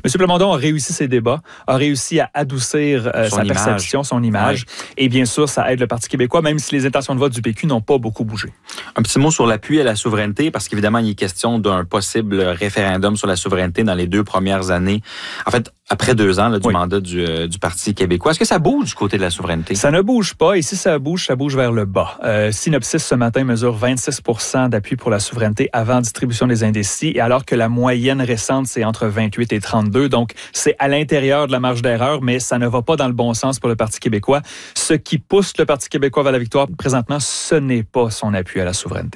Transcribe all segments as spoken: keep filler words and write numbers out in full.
M. Plamondon a réussi ses débats, a réussi à adoucir euh, sa image. perception, son image. Ouais. Et bien sûr, ça aide le Parti québécois, même si les intentions de vote du P Q n'ont pas beaucoup bougé. Un petit mot sur l'appui à la souveraineté, parce qu'évidemment, il est question d'un possible référendum sur la souveraineté dans les deux premières années. En fait, après deux ans là, du oui. mandat du, euh, du Parti québécois. Est-ce que ça bouge du côté de la souveraineté? Ça ne bouge pas. Et si ça bouge, ça bouge vers le bas. Euh, Synopsis, ce matin, mesure vingt-six pour cent d'appui pour la souveraineté avant distribution des indécis, et alors que la moyenne récente, c'est entre vingt-huit et trente-deux. Donc, c'est à l'intérieur de la marge d'erreur, mais ça ne va pas dans le bon sens pour le Parti québécois. Ce qui pousse le Parti québécois vers la victoire, présentement, ce n'est pas son appui à la souveraineté.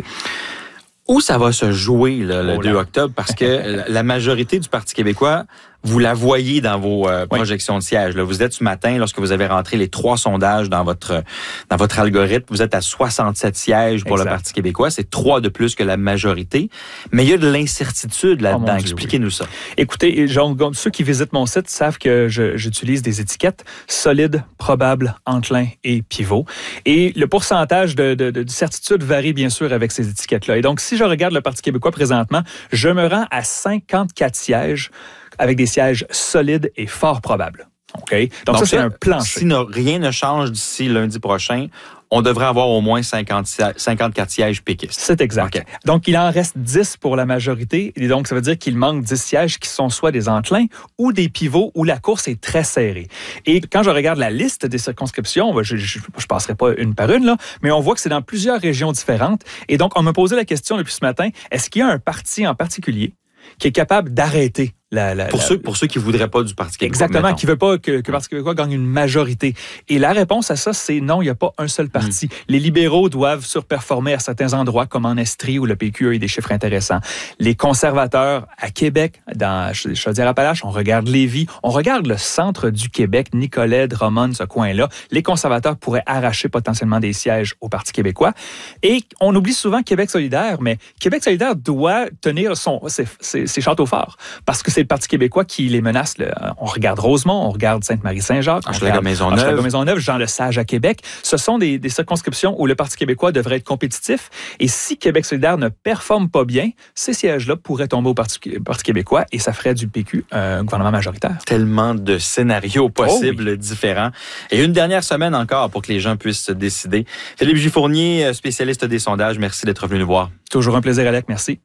Où ça va se jouer là, le oh deux octobre? Parce que la majorité du Parti québécois, vous la voyez dans vos euh, projections oui. de sièges. Là. Vous êtes ce matin, lorsque vous avez rentré les trois sondages dans votre dans votre algorithme, vous êtes à soixante-sept sièges pour exact. Le Parti québécois. C'est trois de plus que la majorité. Mais il y a de l'incertitude là-dedans. Oh Expliquez-nous oui. ça. Écoutez, genre, ceux qui visitent mon site savent que je, j'utilise des étiquettes solide, probable, enclin et pivot. Et le pourcentage de, de, de, de certitude varie bien sûr avec ces étiquettes-là. Et donc, si je regarde le Parti québécois présentement, je me rends à cinquante-quatre sièges avec des sièges solides et fort probables. Okay? Donc, Donc ça, c'est un plancher. Si no, rien ne change d'ici lundi prochain, on devrait avoir au moins cinquante, cinquante-quatre sièges péquistes. C'est exact. Okay. Donc, il en reste dix pour la majorité. Et donc, ça veut dire qu'il manque dix sièges qui sont soit des enclins ou des pivots où la course est très serrée. Et quand je regarde la liste des circonscriptions, je ne passerai pas une par une, là, mais on voit que c'est dans plusieurs régions différentes. Et donc, on me posait la question depuis ce matin, est-ce qu'il y a un parti en particulier qui est capable d'arrêter La, la, pour, la, ceux, pour ceux qui ne voudraient pas du Parti québécois. Exactement, mettons. Qui ne veulent pas que, que le Parti québécois gagne une majorité. Et la réponse à ça, c'est non, il n'y a pas un seul parti. Mmh. Les libéraux doivent surperformer à certains endroits, comme en Estrie, où le P Q a eu des chiffres intéressants. Les conservateurs à Québec, dans Chaudière-Appalaches, on regarde Lévis, on regarde le centre du Québec, Nicolet, Drummond, ce coin-là. Les conservateurs pourraient arracher potentiellement des sièges au Parti québécois. Et on oublie souvent Québec solidaire, mais Québec solidaire doit tenir son, ses, ses, ses châteaux forts, parce que c'est le Parti québécois qui les menace. Là. On regarde Rosemont, on regarde Sainte-Marie-Saint-Jacques, Hochelaga-Maisonneuve, Maisonneuve, Jean-Lesage à Québec. Ce sont des, des circonscriptions où le Parti québécois devrait être compétitif. Et si Québec solidaire ne performe pas bien, ces sièges-là pourraient tomber au Parti, Parti québécois et ça ferait du P Q un gouvernement majoritaire. Tellement de scénarios possibles, oh oui. différents. Et une dernière semaine encore pour que les gens puissent se décider. Philippe Gifournier, spécialiste des sondages, merci d'être venu nous voir. Toujours un plaisir, Alec. Merci.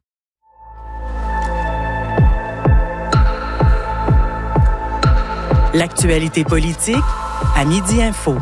L'actualité politique à Midi Info.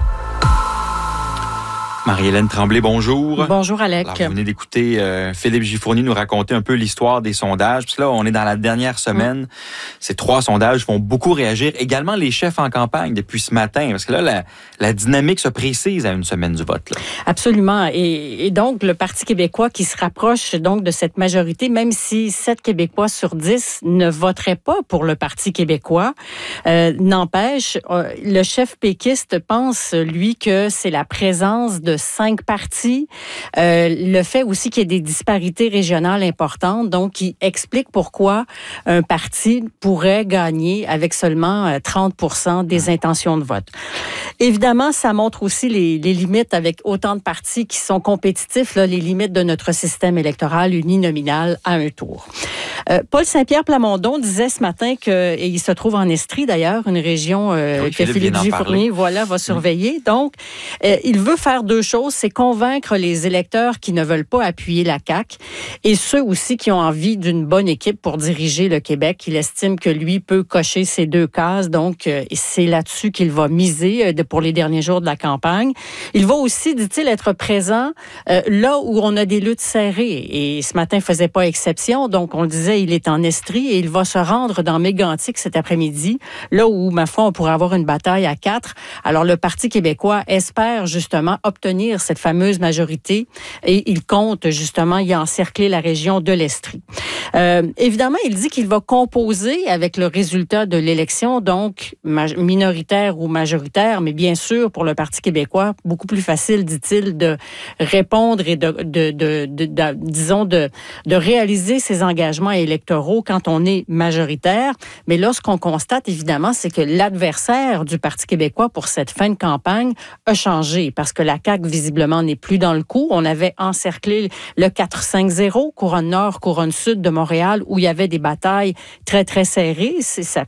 Marie-Hélène Tremblay, bonjour. Bonjour, Alec. Alors, vous venez d'écouter euh, Philippe Gifournier nous raconter un peu l'histoire des sondages. Puis là, on est dans la dernière semaine. Mmh. Ces trois sondages font beaucoup réagir. Également les chefs en campagne depuis ce matin. Parce que là, la, la dynamique se précise à une semaine du vote. Là. Absolument. Et, et donc, le Parti québécois qui se rapproche donc de cette majorité, même si sept Québécois sur dix ne voteraient pas pour le Parti québécois, euh, n'empêche, euh, le chef péquiste pense, lui, que c'est la présence de cinq partis. Euh, le fait aussi qu'il y ait des disparités régionales importantes, donc qui explique pourquoi un parti pourrait gagner avec seulement trente pour cent des intentions de vote. Évidemment, ça montre aussi les, les limites avec autant de partis qui sont compétitifs, là, les limites de notre système électoral uninominal à un tour. Euh, Paul Saint-Pierre Plamondon disait ce matin que, et il se trouve en Estrie d'ailleurs, une région euh, oui, que Philippe, Philippe Gifournier voilà, va surveiller. Mmh. Donc, euh, il veut faire deux chose, c'est convaincre les électeurs qui ne veulent pas appuyer la C A Q et ceux aussi qui ont envie d'une bonne équipe pour diriger le Québec. Il estime que lui peut cocher ces deux cases, donc euh, c'est là-dessus qu'il va miser euh, de, pour les derniers jours de la campagne. Il va aussi, dit-il, être présent euh, là où on a des luttes serrées et ce matin faisait pas exception, donc on le disait, il est en Estrie et il va se rendre dans Mégantic cet après-midi, là où, ma foi, on pourrait avoir une bataille à quatre. Alors le Parti québécois espère justement obtenir cette fameuse majorité et il compte justement y encercler la région de l'Estrie. Euh, évidemment, il dit qu'il va composer avec le résultat de l'élection, donc minoritaire ou majoritaire, mais bien sûr, pour le Parti québécois, beaucoup plus facile, dit-il, de répondre et de, de, de, de, de disons, de, de réaliser ses engagements électoraux quand on est majoritaire. Mais là, ce qu'on constate, évidemment, c'est que l'adversaire du Parti québécois pour cette fin de campagne a changé parce que la C A Q visiblement, n'est plus dans le coup. On avait encerclé le quatre cinq zéro, couronne nord, couronne sud de Montréal, où il y avait des batailles très, très serrées. C'est, ça